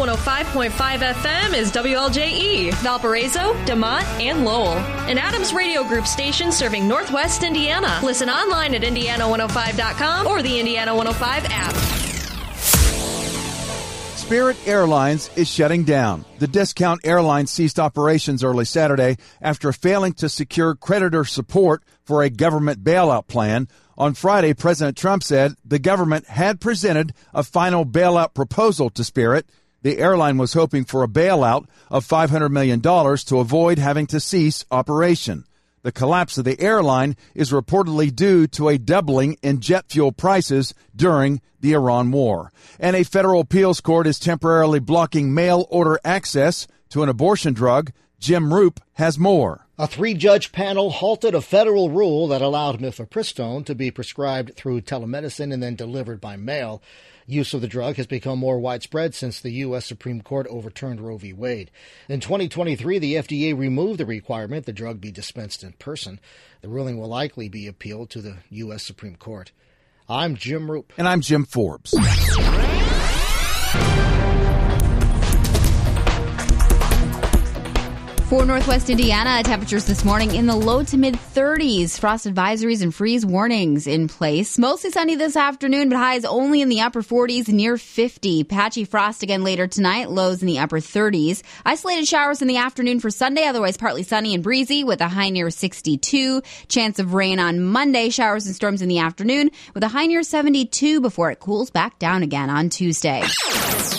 105.5 FM is WLJE, Valparaiso, DeMont, and Lowell. An Adams Radio Group station serving Northwest Indiana. Listen online at Indiana105.com or the Indiana 105 app. Spirit Airlines is shutting down. The discount airline ceased operations early Saturday after failing to secure creditor support for a government bailout plan. On Friday, President Trump said the government had presented a final bailout proposal to Spirit. The airline was hoping for a bailout of $500 million to avoid having to cease operation. The collapse of the airline is reportedly due to a doubling in jet fuel prices during the Iran war. And a federal appeals court is temporarily blocking mail-order access to an abortion drug. Jim Roop has more. A 3-judge panel halted a federal rule that allowed mifepristone to be prescribed through telemedicine and then delivered by mail. Use of the drug has become more widespread since the U.S. Supreme Court overturned Roe v. Wade. In 2023, the FDA removed the requirement the drug be dispensed in person. The ruling will likely be appealed to the U.S. Supreme Court. I'm Jim Roop. And I'm Jim Forbes. For Northwest Indiana, temperatures this morning in the low to mid-30s. Frost advisories and freeze warnings in place. Mostly sunny this afternoon, but highs only in the upper 40s, near 50. Patchy frost again later tonight, lows in the upper 30s. Isolated showers in the afternoon for Sunday, otherwise partly sunny and breezy with a high near 62. Chance of rain on Monday, showers and storms in the afternoon with a high near 72 before it cools back down again on Tuesday.